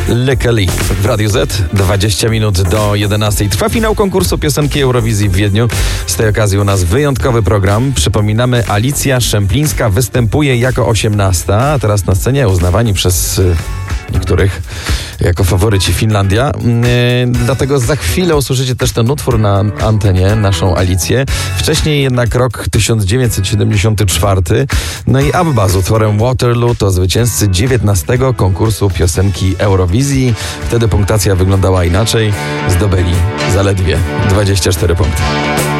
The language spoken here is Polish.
Lekali w Radiu Z. 20 minut do 11. Trwa finał konkursu piosenki Eurowizji w Wiedniu. Z tej okazji u nas wyjątkowy program. Przypominamy, Alicja Szemplińska występuje jako 18, a teraz na scenie uznawani przez niektórych jako faworyci Finlandia. Dlatego za chwilę usłyszycie też ten utwór na antenie, naszą Alicję. Wcześniej jednak rok 1974. No i ABBA z utworem Waterloo to zwycięzcy 19. konkursu piosenki Eurowizji. Wtedy punktacja wyglądała inaczej. Zdobyli zaledwie 24 punkty.